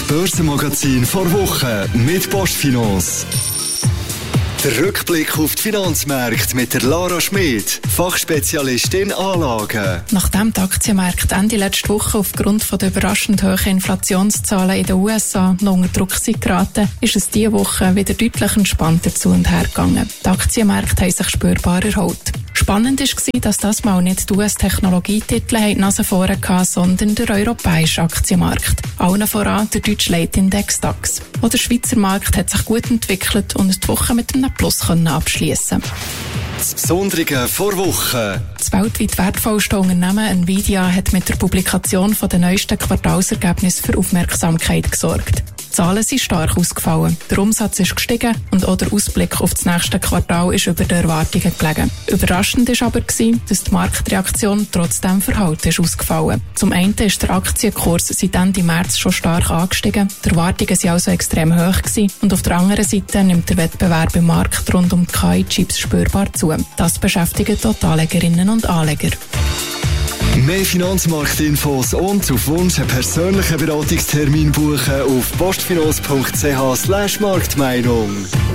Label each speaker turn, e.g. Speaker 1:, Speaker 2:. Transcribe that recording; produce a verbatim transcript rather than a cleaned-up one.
Speaker 1: Börsenmagazin vor Woche mit Postfinance. Der Rückblick auf die Finanzmärkte mit der Lara Schmid, Fachspezialistin Anlagen.
Speaker 2: Nachdem die Aktienmärkte Ende letzte Woche aufgrund von der überraschend hohen Inflationszahlen in den U S A noch unter Druck sind geraten, ist es diese Woche wieder deutlich entspannter zu und her gegangen. Die Aktienmärkte haben sich spürbar erholt. Spannend war, dass das mal nicht die U S-Technologietitel die Nase vorne hatten, sondern der europäische Aktienmarkt. Allen voran der deutsche Leitindex DAX. Auch der Schweizer Markt hat sich gut entwickelt und die Woche mit einem Plus abschließen.
Speaker 1: Das Besondere vor Woche.
Speaker 2: Das weltweit wertvollste Unternehmen Nvidia hat mit der Publikation der neuesten Quartalsergebnisse für Aufmerksamkeit gesorgt. Die Zahlen sind stark ausgefallen. Der Umsatz ist gestiegen und auch der Ausblick auf das nächste Quartal ist über den Erwartungen gelegen. Überraschend war aber, dass die Marktreaktion trotzdem verhalten ist ausgefallen. Zum einen ist der Aktienkurs seit Ende März schon stark angestiegen. Die Erwartungen waren also extrem hoch gewesen. Und auf der anderen Seite nimmt der Wettbewerb im Markt rund um die K I-Chips spürbar zu. Das beschäftigt auch die Anlegerinnen und Anleger.
Speaker 1: Mehr Finanzmarktinfos und auf Wunsch einen persönlichen Beratungstermin buchen auf postfinance punkt c h slash Marktmeinung.